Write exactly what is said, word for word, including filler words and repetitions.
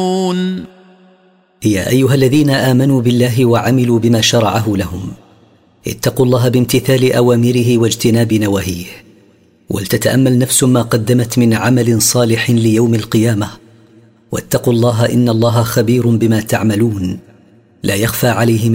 يا أيها الذين آمنوا بالله وعملوا بما شرعه لهم اتقوا الله بامتثال أوامره واجتناب نواهيه، ولتتأمل نفس ما قدمت من عمل صالح ليوم القيامة، واتقوا الله إن الله خبير بما تعملون لا يخفى عليه